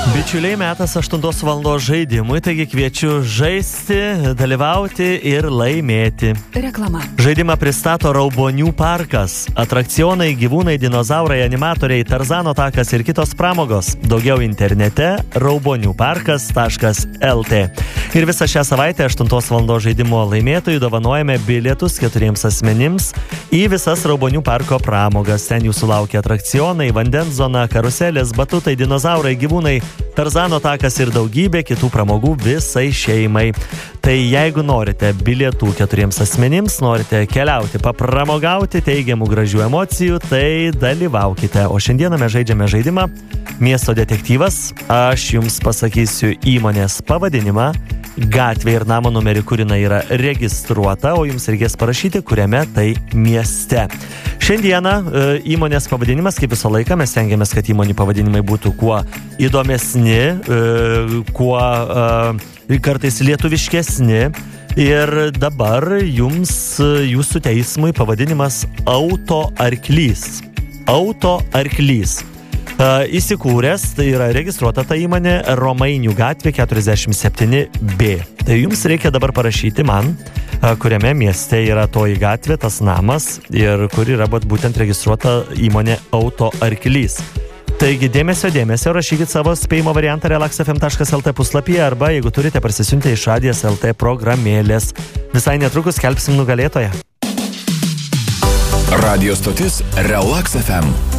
Bičiuliai, metas 8 valandos žaidimui, taigi kviečiu žaisti, dalyvauti ir laimėti. Reklama. Žaidimą pristato Raubonių parkas. Atrakcionai, gyvūnai, dinozaurai, animatoriai, Tarzano takas ir kitos pramogos. Daugiau internete rauboniuparkas.lt. Ir visą šią savaitę 8 valandos žaidimo laimėtojų dovanojame bilietus 4 asmenims į visas Raubonių parko pramogas. Ten jūsų laukia atrakcionai, vandens zona, karuselės, batutai, dinozaurai, gyvūnai, Tarzano takas ir daugybė kitų pramogų visai šeimai. Tai jeigu norite bilietų 4 asmenims, norite keliauti, papramogauti, teigiamų gražių emocijų, tai dalyvaukite. O šiandieną mes žaidžiame žaidimą Miesto detektyvas. Aš jums pasakysiu įmonės pavadinimą, gatvę ir namo numerį, kur jinai yra registruota, o jums reikės parašyti, kuriame tai mieste. Šiandieną įmonės pavadinimas, kaip visą laiką, mes stengiamės, kad įmonių pavadinimai būtų kuo įdomesni, kuo kartais lietuviškesni. Ir dabar jums, jūsų teismui pavadinimas Autoarklys. Autoarklys. Įsikūręs, tai yra registruota ta įmonė Romainių gatvė 47B. Tai jums reikia dabar parašyti man, kuriame mieste yra toji gatvė, tas namas ir kur yra būtent registruota įmonė Autoarklys. Taigi dėmesio, rašykit savo spėjimo variantą relaxfm.lt puslapyje arba jeigu turite parsisiuntę iš Radijas LT programėlės. Visai netrukus skelbsim nugalėtoją. Radio stotis Relax FM.